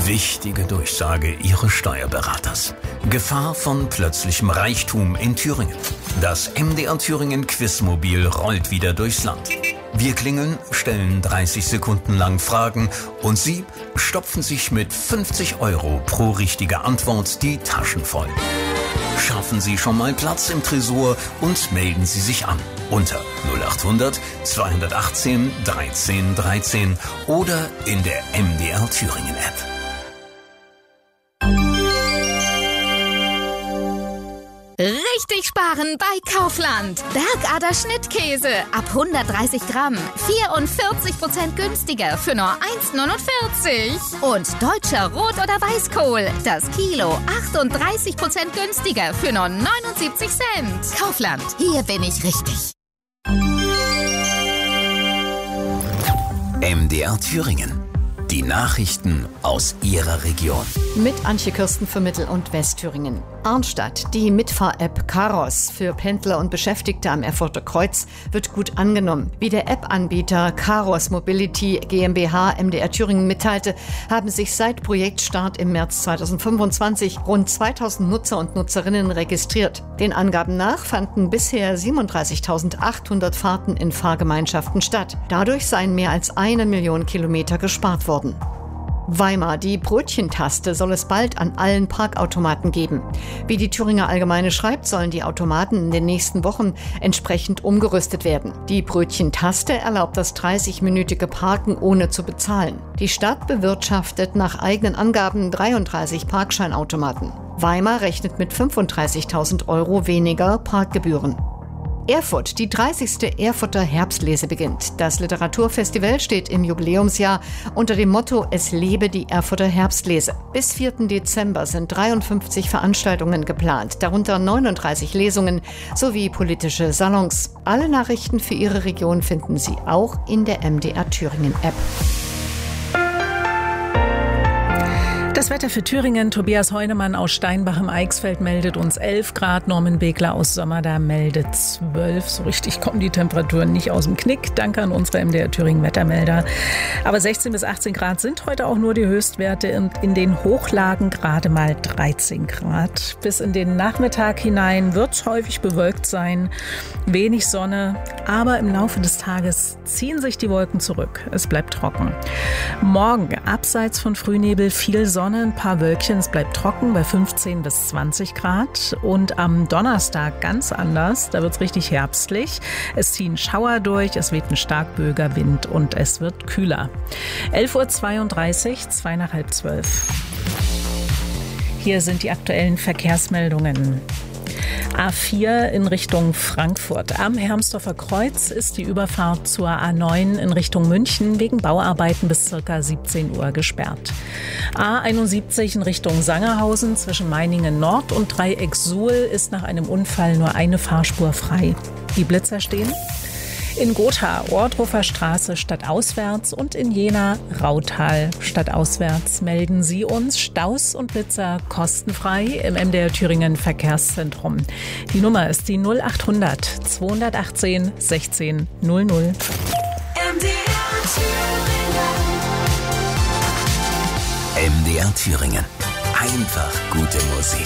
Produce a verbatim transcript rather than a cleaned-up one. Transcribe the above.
Wichtige Durchsage Ihres Steuerberaters. Gefahr von plötzlichem Reichtum in Thüringen. Das M D R Thüringen Quizmobil rollt wieder durchs Land. Wir klingeln, stellen dreißig Sekunden lang Fragen und Sie stopfen sich mit fünfzig Euro pro richtige Antwort die Taschen voll. Schaffen Sie schon mal Platz im Tresor und melden Sie sich an unter null acht hundert zweihundertachtzehn dreizehn dreizehn oder in der M D R Thüringen App. Richtig sparen bei Kaufland. Bergader Schnittkäse ab hundertdreißig Gramm. vierundvierzig Prozent günstiger für nur eins neunundvierzig. Und deutscher Rot- oder Weißkohl. Das Kilo achtunddreißig Prozent günstiger für nur neunundsiebzig Cent. Kaufland, hier bin ich richtig. M D R Thüringen. Die Nachrichten aus Ihrer Region. Mit Antje Kirsten für Mittel- und Westthüringen. Arnstadt, die Mitfahr-App Caros für Pendler und Beschäftigte am Erfurter Kreuz wird gut angenommen. Wie der App-Anbieter Caros Mobility GmbH M D R Thüringen mitteilte, haben sich seit Projektstart im März zweitausendfünfundzwanzig rund zweitausend Nutzer und Nutzerinnen registriert. Den Angaben nach fanden bisher siebenunddreißigtausendachthundert Fahrten in Fahrgemeinschaften statt. Dadurch seien mehr als eine Million Kilometer gespart worden. Weimar, die Brötchentaste soll es bald an allen Parkautomaten geben. Wie die Thüringer Allgemeine schreibt, sollen die Automaten in den nächsten Wochen entsprechend umgerüstet werden. Die Brötchentaste erlaubt das dreißig-minütige Parken ohne zu bezahlen. Die Stadt bewirtschaftet nach eigenen Angaben dreiunddreißig Parkscheinautomaten. Weimar rechnet mit fünfunddreißigtausend Euro weniger Parkgebühren. Erfurt, die dreißigste Erfurter Herbstlese beginnt. Das Literaturfestival steht im Jubiläumsjahr unter dem Motto Es lebe die Erfurter Herbstlese. Bis vierten Dezember sind dreiundfünfzig Veranstaltungen geplant, darunter neununddreißig Lesungen sowie politische Salons. Alle Nachrichten für Ihre Region finden Sie auch in der M D R Thüringen App. Das Wetter für Thüringen. Tobias Heunemann aus Steinbach im Eichsfeld meldet uns elf Grad. Norman Begler aus Sommerda meldet zwölf. So richtig kommen die Temperaturen nicht aus dem Knick. Danke an unsere M D R Thüringen Wettermelder. Aber sechzehn bis achtzehn Grad sind heute auch nur die Höchstwerte und in den Hochlagen gerade mal dreizehn Grad. Bis in den Nachmittag hinein wird es häufig bewölkt sein. Wenig Sonne, aber im Laufe des Tages ziehen sich die Wolken zurück. Es bleibt trocken. Morgen abseits von Frühnebel viel Sonne. Ein paar Wölkchen, es bleibt trocken bei fünfzehn bis zwanzig Grad. Und am Donnerstag ganz anders, da wird es richtig herbstlich. Es ziehen Schauer durch, es weht ein starkböiger Wind und es wird kühler. elf Uhr zweiunddreißig, zwei nach halb zwölf. Hier sind die aktuellen Verkehrsmeldungen. A vier in Richtung Frankfurt. Am Hermsdorfer Kreuz ist die Überfahrt zur A neun in Richtung München wegen Bauarbeiten bis ca. siebzehn Uhr gesperrt. A einundsiebzig in Richtung Sangerhausen zwischen Meiningen Nord und Dreieck Suhl ist nach einem Unfall nur eine Fahrspur frei. Die Blitzer stehen in Gotha, Ohrdruffer Straße stadtauswärts und in Jena, Rautal stadtauswärts. Melden Sie uns Staus und Blitzer kostenfrei im M D R Thüringen Verkehrszentrum. Die Nummer ist die null acht hundert zweihundertachtzehn sechzehn null null. M D R Thüringen. M D R Thüringen. Einfach gute Musik.